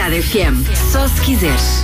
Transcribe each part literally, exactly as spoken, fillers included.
Cidade F M, só se quiseres.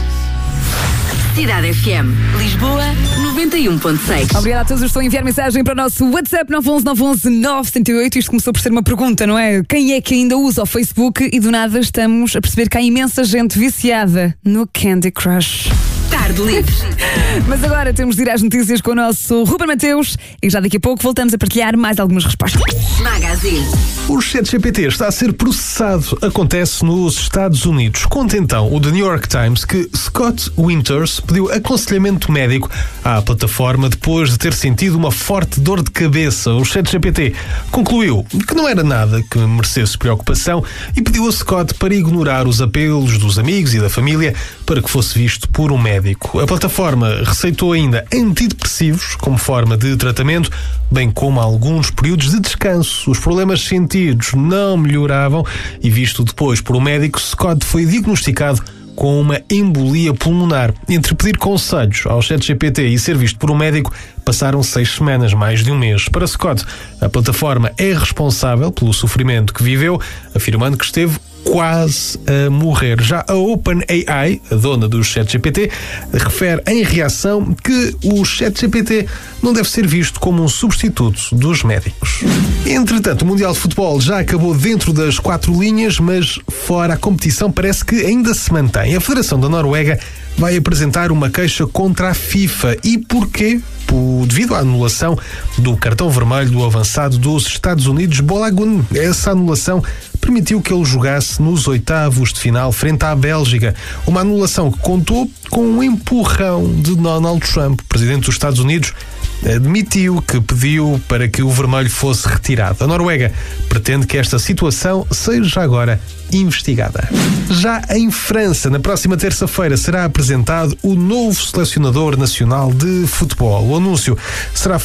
Cidade F M, Lisboa, noventa e um ponto seis. Obrigada a todos os que estão a enviar mensagem para o nosso WhatsApp nove um um nove um um nove sete oito. Isto começou por ser uma pergunta, não é? Quem é que ainda usa o Facebook? E do nada estamos a perceber que há imensa gente viciada no Candy Crush. Tarde livre. Mas agora temos de ir às notícias com o nosso Ruben Mateus e já daqui a pouco voltamos a partilhar mais algumas respostas. Magazine. O ChatGPT está a ser processado. Acontece nos Estados Unidos. Conta então o The New York Times que Scott Winters pediu aconselhamento médico à plataforma depois de ter sentido uma forte dor de cabeça. O ChatGPT concluiu que não era nada que merecesse preocupação e pediu a Scott para ignorar os apelos dos amigos e da família para que fosse visto por um médico. A plataforma receitou ainda antidepressivos como forma de tratamento, bem como alguns períodos de descanso. Os problemas sentidos não melhoravam e, visto depois por um médico, Scott foi diagnosticado com uma embolia pulmonar. Entre pedir conselhos ao ChatGPT e ser visto por um médico, passaram seis semanas, mais de um mês. Para Scott, a plataforma é responsável pelo sofrimento que viveu, afirmando que esteve quase a morrer. Já a OpenAI, a dona do ChatGPT, refere em reação que o ChatGPT não deve ser visto como um substituto dos médicos. Entretanto, o Mundial de Futebol já acabou dentro das quatro linhas, mas fora a competição parece que ainda se mantém. A Federação da Noruega vai apresentar uma queixa contra a FIFA. E porquê? Por, devido à anulação do cartão vermelho do avançado dos Estados Unidos, Bolagun. Essa anulação permitiu que ele jogasse nos oitavos de final frente à Bélgica. Uma anulação que contou com um empurrão de Donald Trump. O presidente dos Estados Unidos admitiu que pediu para que o vermelho fosse retirado. A Noruega pretende que esta situação seja agora investigada. Já em França, na próxima terça-feira, será apresentado o novo selecionador nacional de futebol. O anúncio será